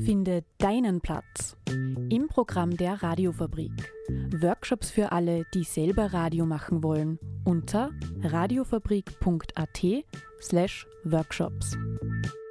Finde deinen Platz im Programm der Radiofabrik. Workshops für alle, die selber Radio machen wollen, unter radiofabrik.at/workshops.